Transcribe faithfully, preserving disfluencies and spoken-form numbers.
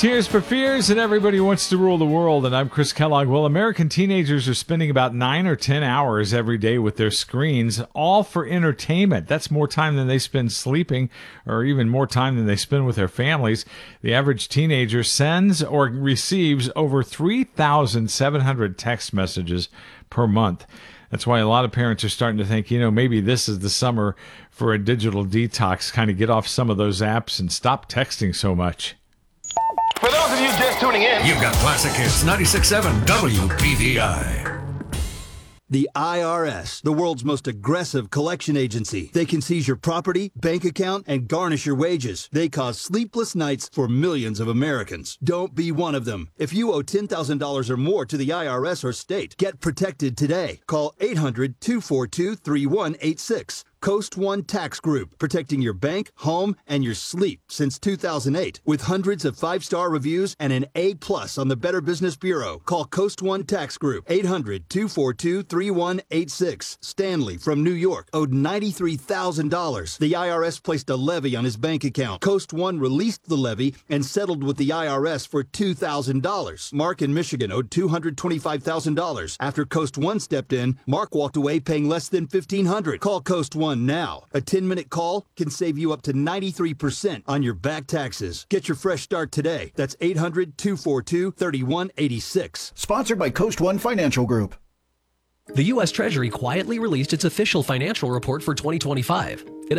Tears for Fears, and everybody wants to rule the world. And I'm Chris Kellogg. Well, American teenagers are spending about nine or ten hours every day with their screens, all for entertainment. That's more time than they spend sleeping, or even more time than they spend with their families. The average teenager sends or receives over three thousand seven hundred text messages per month. That's why a lot of parents are starting to think, you know, maybe this is the summer for a digital detox, kind of get off some of those apps and stop texting so much. For those of you just tuning in, you've got Classic Hits ninety-six point seven W P V I. The I R S, the world's most aggressive collection agency. They can seize your property, bank account, and garnish your wages. They cause sleepless nights for millions of Americans. Don't be one of them. If you owe ten thousand dollars or more to the I R S or state, get protected today. Call eight hundred, two four two, three one eight six. Coast One Tax Group, protecting your bank, home, and your sleep since two thousand eight. With hundreds of five-star reviews and an A plus on the Better Business Bureau. Call Coast One Tax Group, eight hundred, two four two, three one eight six. Stanley from New York owed ninety-three thousand dollars. The I R S placed a levy on his bank account. Coast One released the levy and settled with the I R S for two thousand dollars. Mark in Michigan owed two hundred twenty-five thousand dollars. After Coast One stepped in, Mark walked away paying less than fifteen hundred dollars. Call Coast One now. A ten-minute call can save you up to ninety-three percent on your back taxes. Get your fresh start today. That's eight hundred, two four two, three one eight six. Sponsored by Coast One Financial Group. The U S Treasury quietly released its official financial report for twenty twenty-five. It